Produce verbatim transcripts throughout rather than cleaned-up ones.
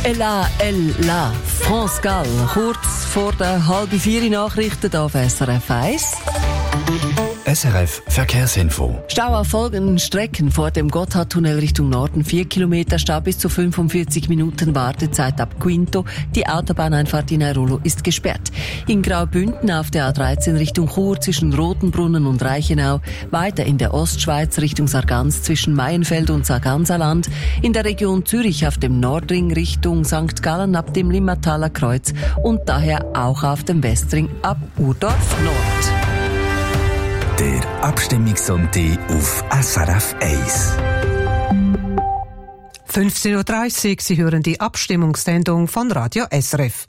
Ella, Ella, France Gall, kurz vor der halben vier Nachrichten auf S R F eins. S R F Verkehrsinfo. Stau auf folgenden Strecken: vor dem Gotthardtunnel Richtung Norden vier Kilometer Stau bis zu fünfundvierzig Minuten Wartezeit ab Quinto. Die Autobahneinfahrt in Airolo ist gesperrt. In Graubünden auf der A dreizehn Richtung Chur zwischen Rotenbrunnen und Reichenau. Weiter in der Ostschweiz Richtung Sargans zwischen Maienfeld und Sarganserland. In der Region Zürich auf dem Nordring Richtung Sankt Gallen ab dem Limmataler Kreuz und daher auch auf dem Westring ab Urdorf Nord. Der Abstimmungssonntag auf S R F eins. fünfzehn Uhr dreißig, Sie hören die Abstimmungssendung von Radio S R F.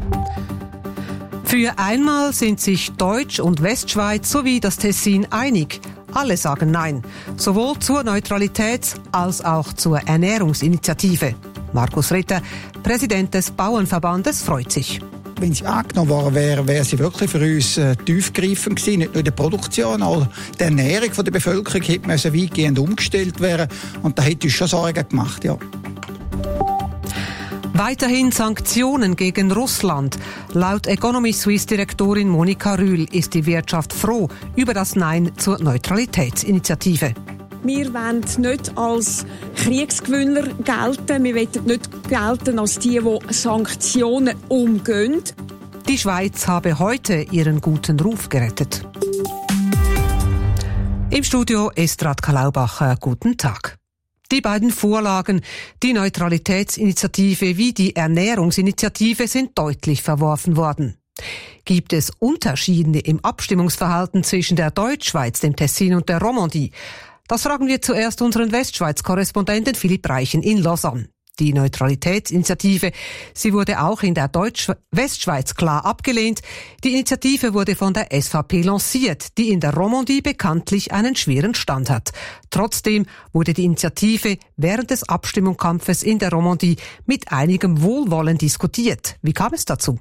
Für einmal sind sich Deutsch- und Westschweiz sowie das Tessin einig. Alle sagen Nein, sowohl zur Neutralitäts- als auch zur Ernährungsinitiative. Markus Ritter, Präsident des Bauernverbandes, freut sich. Wenn sie angenommen worden wäre, wäre sie wirklich für uns äh, tiefgreifend gewesen. Nicht nur in der Produktion, auch die Ernährung der Bevölkerung hätte müssen weitgehend umgestellt werden. Und da hätte uns schon Sorgen gemacht, ja. Weiterhin Sanktionen gegen Russland. Laut Economy Suisse Direktorin Monika Rühl ist die Wirtschaft froh über das Nein zur Neutralitätsinitiative. Wir wollen nicht als Kriegsgewinner gelten. Wir wollen nicht gelten als die, die Sanktionen umgehen. Die Schweiz habe heute ihren guten Ruf gerettet. Im Studio Estrat Kalaubacher, guten Tag. Die beiden Vorlagen, die Neutralitätsinitiative wie die Ernährungsinitiative, sind deutlich verworfen worden. Gibt es Unterschiede im Abstimmungsverhalten zwischen der Deutschschweiz, dem Tessin und der Romandie? Das fragen wir zuerst unseren Westschweiz-Korrespondenten Philipp Reichen in Lausanne. Die Neutralitätsinitiative, sie wurde auch in der Deutsch-Westschweiz klar abgelehnt. Die Initiative wurde von der S V P lanciert, die in der Romandie bekanntlich einen schweren Stand hat. Trotzdem wurde die Initiative während des Abstimmungskampfes in der Romandie mit einigem Wohlwollen diskutiert. Wie kam es dazu?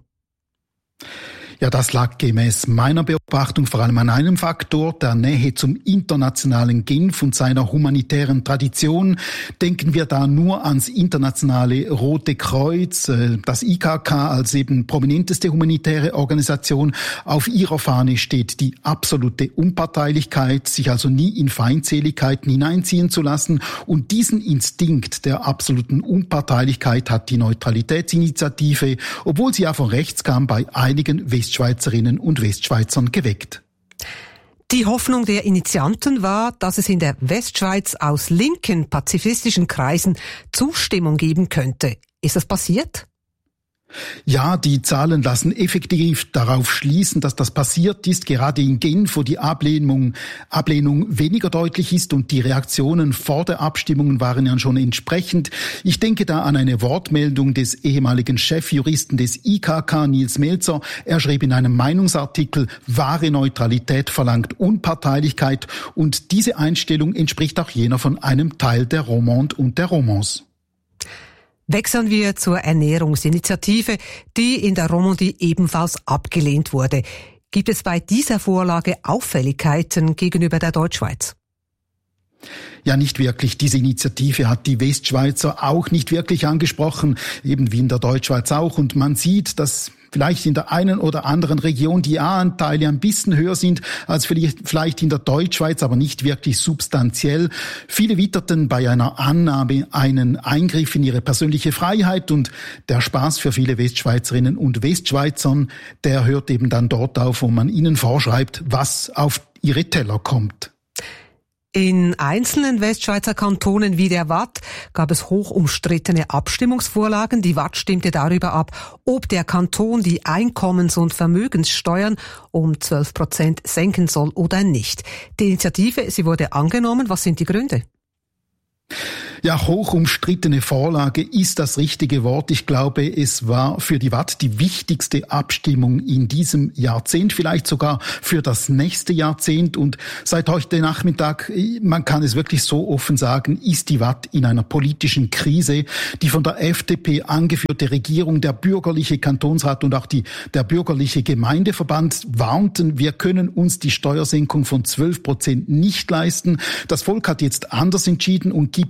Ja, das lag gemäß meiner Beobachtung vor allem an einem Faktor, der Nähe zum internationalen Genf und seiner humanitären Tradition. Denken wir da nur ans internationale Rote Kreuz, das I K K als eben prominenteste humanitäre Organisation. Auf ihrer Fahne steht die absolute Unparteilichkeit, sich also nie in Feindseligkeiten hineinziehen zu lassen. Und diesen Instinkt der absoluten Unparteilichkeit hat die Neutralitätsinitiative, obwohl sie ja von rechts kam, bei einigen West Westschweizerinnen und Westschweizern geweckt. Die Hoffnung der Initianten war, dass es in der Westschweiz aus linken pazifistischen Kreisen Zustimmung geben könnte. Ist das passiert? Ja, die Zahlen lassen effektiv darauf schließen, dass das passiert ist, gerade in Genf, wo die Ablehnung, Ablehnung weniger deutlich ist und die Reaktionen vor der Abstimmung waren ja schon entsprechend. Ich denke da an eine Wortmeldung des ehemaligen Chefjuristen des I K K, Nils Melzer. Er schrieb in einem Meinungsartikel, wahre Neutralität verlangt Unparteilichkeit, und diese Einstellung entspricht auch jener von einem Teil der Romande und der Romans. Wechseln wir zur Ernährungsinitiative, die in der Romandie ebenfalls abgelehnt wurde. Gibt es bei dieser Vorlage Auffälligkeiten gegenüber der Deutschschweiz? Ja, nicht wirklich. Diese Initiative hat die Westschweizer auch nicht wirklich angesprochen, eben wie in der Deutschschweiz auch. Und man sieht, dass vielleicht in der einen oder anderen Region die A-Anteile ein bisschen höher sind als vielleicht in der Deutschschweiz, aber nicht wirklich substanziell. Viele witterten bei einer Annahme einen Eingriff in ihre persönliche Freiheit, und der Spaß für viele Westschweizerinnen und Westschweizern, der hört eben dann dort auf, wo man ihnen vorschreibt, was auf ihre Teller kommt. In einzelnen Westschweizer Kantonen wie der Waadt gab es hoch umstrittene Abstimmungsvorlagen. Die Waadt stimmte darüber ab, ob der Kanton die Einkommens- und Vermögenssteuern um zwölf Prozent senken soll oder nicht. Die Initiative, sie wurde angenommen. Was sind die Gründe? Ja, hoch umstrittene Vorlage ist das richtige Wort. Ich glaube, es war für die Waadt die wichtigste Abstimmung in diesem Jahrzehnt, vielleicht sogar für das nächste Jahrzehnt. Und seit heute Nachmittag, man kann es wirklich so offen sagen, ist die Waadt in einer politischen Krise. Die von der F D P angeführte Regierung, der bürgerliche Kantonsrat und auch die, der bürgerliche Gemeindeverband warnten, wir können uns die Steuersenkung von zwölf Prozent nicht leisten. Das Volk hat jetzt anders entschieden und gibt damit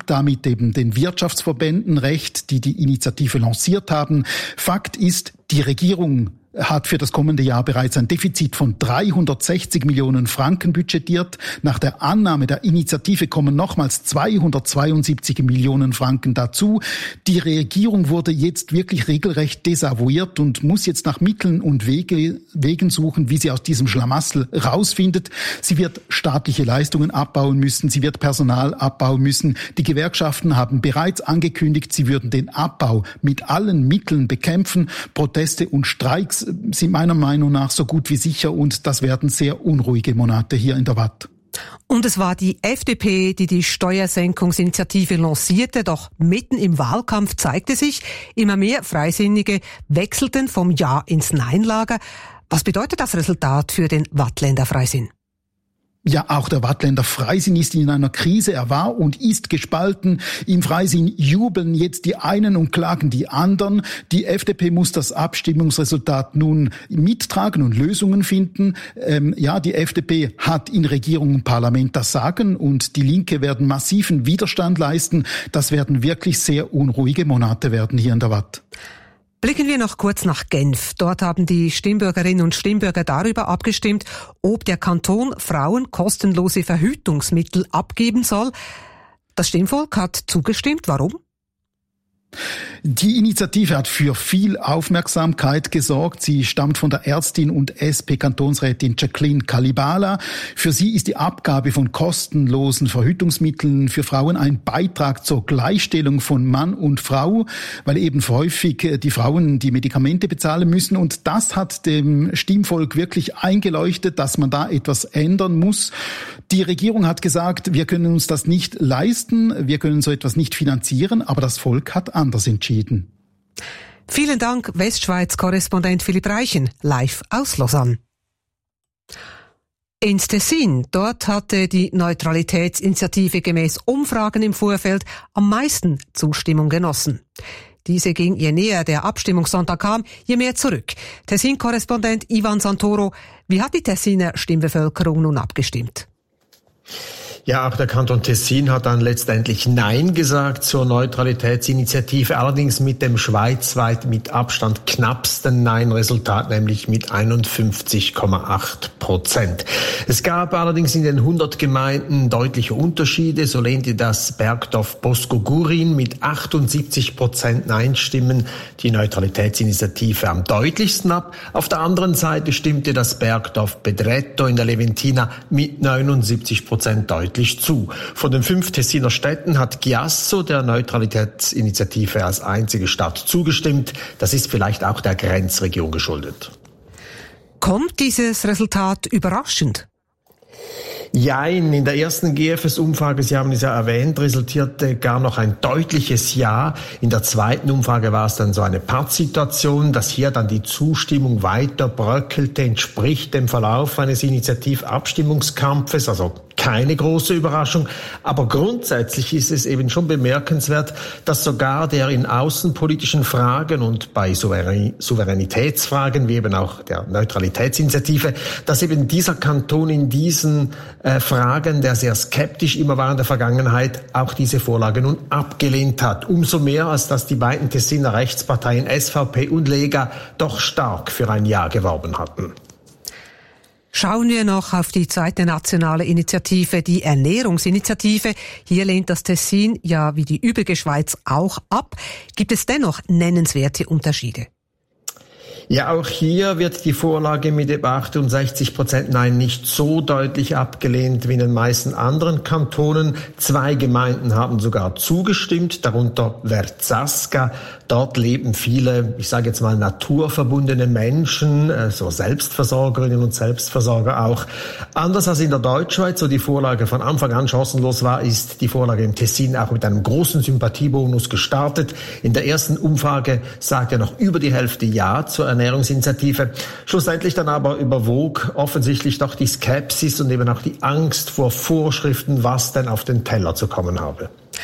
gibt eben den Wirtschaftsverbänden recht, die die Initiative lanciert haben. Fakt ist, die Regierung hat für das kommende Jahr bereits ein Defizit von dreihundertsechzig Millionen Franken budgetiert. Nach der Annahme der Initiative kommen nochmals zweihundertzweiundsiebzig Millionen Franken dazu. Die Regierung wurde jetzt wirklich regelrecht desavouiert und muss jetzt nach Mitteln und Wege, Wegen suchen, wie sie aus diesem Schlamassel rausfindet. Sie wird staatliche Leistungen abbauen müssen, sie wird Personal abbauen müssen. Die Gewerkschaften haben bereits angekündigt, sie würden den Abbau mit allen Mitteln bekämpfen. Proteste und Streiks sind meiner Meinung nach so gut wie sicher und das werden sehr unruhige Monate hier in der Watt. Und es war die F D P, die die Steuersenkungsinitiative lancierte, doch mitten im Wahlkampf zeigte sich, immer mehr Freisinnige wechselten vom Ja ins Nein-Lager. Was bedeutet das Resultat für den Wattländer Freisinn? Ja, auch der Wattländer Freisinn ist in einer Krise. Er war und ist gespalten. Im Freisinn jubeln jetzt die einen und klagen die anderen. Die F D P muss das Abstimmungsresultat nun mittragen und Lösungen finden. Ähm, ja, die F D P hat in Regierung und Parlament das Sagen und die Linke werden massiven Widerstand leisten. Das werden wirklich sehr unruhige Monate werden hier in der Watt. Blicken wir noch kurz nach Genf. Dort haben die Stimmbürgerinnen und Stimmbürger darüber abgestimmt, ob der Kanton Frauen kostenlose Verhütungsmittel abgeben soll. Das Stimmvolk hat zugestimmt. Warum? Die Initiative hat für viel Aufmerksamkeit gesorgt. Sie stammt von der Ärztin und S P-Kantonsrätin Jacqueline Kalibala. Für sie ist die Abgabe von kostenlosen Verhütungsmitteln für Frauen ein Beitrag zur Gleichstellung von Mann und Frau, weil eben häufig die Frauen die Medikamente bezahlen müssen. Und das hat dem Stimmvolk wirklich eingeleuchtet, dass man da etwas ändern muss. Die Regierung hat gesagt, wir können uns das nicht leisten, wir können so etwas nicht finanzieren, aber das Volk hat anders entschieden. Vielen Dank, Westschweiz-Korrespondent Philipp Reichen, live aus Lausanne. Ins Tessin, dort hatte die Neutralitätsinitiative gemäß Umfragen im Vorfeld am meisten Zustimmung genossen. Diese ging, je näher der Abstimmungssonntag kam, je mehr zurück. Tessin-Korrespondent Ivan Santoro, wie hat die Tessiner Stimmbevölkerung nun abgestimmt? Ja, auch der Kanton Tessin hat dann letztendlich Nein gesagt zur Neutralitätsinitiative, allerdings mit dem schweizweit mit Abstand knappsten Nein-Resultat, nämlich mit einundfünfzig Komma acht Prozent. Es gab allerdings in den hundert Gemeinden deutliche Unterschiede. So lehnte das Bergdorf Bosco-Gurin mit achtundsiebzig Prozent Nein-Stimmen die Neutralitätsinitiative am deutlichsten ab. Auf der anderen Seite stimmte das Bergdorf Bedretto in der Leventina mit neunundsiebzig Prozent deutlich zu. Von den fünf Tessiner Städten hat Chiasso der Neutralitätsinitiative als einzige Stadt zugestimmt. Das ist vielleicht auch der Grenzregion geschuldet. Kommt dieses Resultat überraschend? Jein, in der ersten G F S-Umfrage, Sie haben es ja erwähnt, resultierte gar noch ein deutliches Ja. In der zweiten Umfrage war es dann so eine Pattsituation, dass hier dann die Zustimmung weiter bröckelte, entspricht dem Verlauf eines Initiativabstimmungskampfes, also keine große Überraschung. Aber grundsätzlich ist es eben schon bemerkenswert, dass sogar der in außenpolitischen Fragen und bei Souveränitätsfragen, wie eben auch der Neutralitätsinitiative, dass eben dieser Kanton in diesen äh, Fragen, der sehr skeptisch immer war in der Vergangenheit, auch diese Vorlage nun abgelehnt hat. Umso mehr, als dass die beiden Tessiner Rechtsparteien S V P und Lega doch stark für ein Ja geworben hatten. Schauen wir noch auf die zweite nationale Initiative, die Ernährungsinitiative. Hier lehnt das Tessin ja wie die übrige Schweiz auch ab. Gibt es dennoch nennenswerte Unterschiede? Ja, auch hier wird die Vorlage mit etwa achtundsechzig Prozent Nein nicht so deutlich abgelehnt wie in den meisten anderen Kantonen. Zwei Gemeinden haben sogar zugestimmt, darunter Verzaska. Dort leben viele, ich sage jetzt mal, naturverbundene Menschen, so Selbstversorgerinnen und Selbstversorger auch. Anders als in der Deutschschweiz, wo die Vorlage von Anfang an chancenlos war, ist die Vorlage im Tessin auch mit einem großen Sympathiebonus gestartet. In der ersten Umfrage sagte noch über die Hälfte Ja zur Ernährungsinitiative. Schlussendlich dann aber überwog offensichtlich doch die Skepsis und eben auch die Angst vor Vorschriften, was denn auf den Teller zu kommen habe.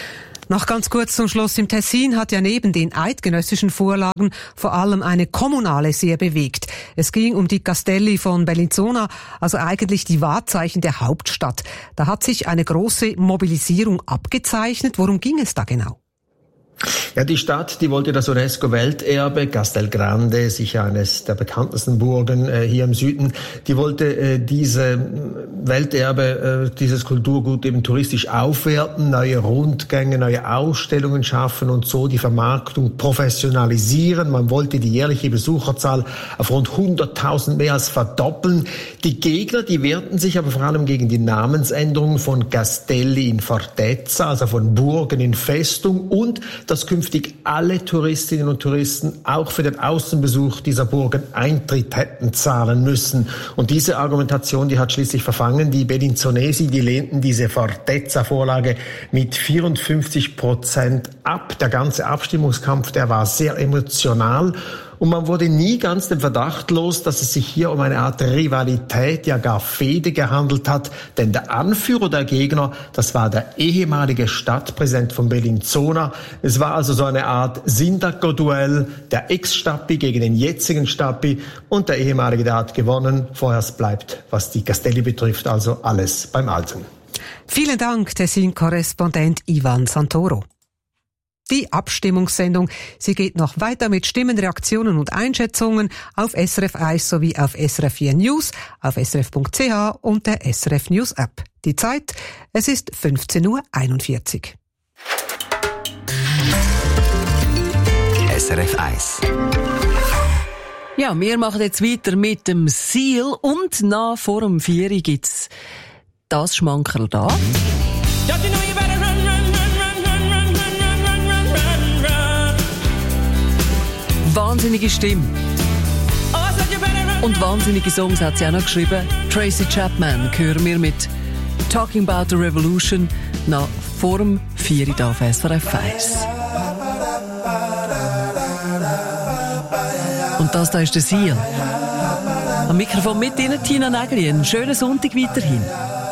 Noch ganz kurz zum Schluss. Im Tessin hat ja neben den eidgenössischen Vorlagen vor allem eine kommunale sehr bewegt. Es ging um die Castelli von Bellinzona, also eigentlich die Wahrzeichen der Hauptstadt. Da hat sich eine große Mobilisierung abgezeichnet. Worum ging es da genau? Ja, die Stadt, die wollte das UNESCO-Welterbe, Castel Grande, sicher eines der bekanntesten Burgen äh, hier im Süden, die wollte äh, diese Welterbe, äh, dieses Kulturgut eben touristisch aufwerten, neue Rundgänge, neue Ausstellungen schaffen und so die Vermarktung professionalisieren. Man wollte die jährliche Besucherzahl auf rund hunderttausend mehr als verdoppeln. Die Gegner, die wehrten sich aber vor allem gegen die Namensänderung von Castelli in Fortezza, also von Burgen in Festung, und dass künftig alle Touristinnen und Touristen auch für den Außenbesuch dieser Burgen Eintritt hätten zahlen müssen. Und diese Argumentation, die hat schließlich verfangen. Die Bellinzonesi, die lehnten diese Fortezza-Vorlage mit vierundfünfzig Prozent ab. Der ganze Abstimmungskampf, der war sehr emotional. Und man wurde nie ganz dem Verdacht los, dass es sich hier um eine Art Rivalität, ja gar Fehde gehandelt hat. Denn der Anführer der Gegner, das war der ehemalige Stadtpräsident von Bellinzona. Es war also so eine Art Sindaco-Duell, der Ex-Stappi gegen den jetzigen Stappi. Und der ehemalige, der hat gewonnen. Vorerst bleibt, was die Castelli betrifft, also alles beim Alten. Vielen Dank, Tessin-Korrespondent Ivan Santoro. Die Abstimmungssendung, sie geht noch weiter mit Stimmen, Reaktionen und Einschätzungen auf S R F eins sowie auf S R F vier News, auf S R F Punkt C H und der S R F News App. Die Zeit, es ist fünfzehn Uhr einundvierzig. S R F eins. Ja, wir machen jetzt weiter mit dem Seal und nach vor dem vier gibt's das Schmankerl da. Wahnsinnige Stimme. Und wahnsinnige Songs hat sie auch noch geschrieben. Tracy Chapman hören wir mit Talking About the Revolution nach vor dem vier auf S R F eins. Und das da ist der Seal. Am Mikrofon mit Ihnen Tina Nägeli. Einen schönen Sonntag weiterhin.